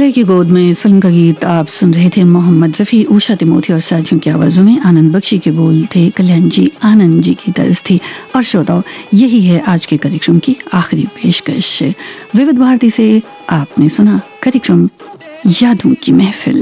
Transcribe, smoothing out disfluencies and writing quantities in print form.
हिमालय की गोद में इस फिल्म का गीत आप सुन रहे थे। मोहम्मद रफ़ी, उषा तिमोथी और साथियों की आवाज़ों में आनंद बख्शी के बोल थे, कल्याण जी आनंद जी की तर्ज थी। और श्रोताओ, यही है आज के कार्यक्रम की आखिरी पेशकश। विविध भारती से आपने सुना कार्यक्रम यादों की महफिल।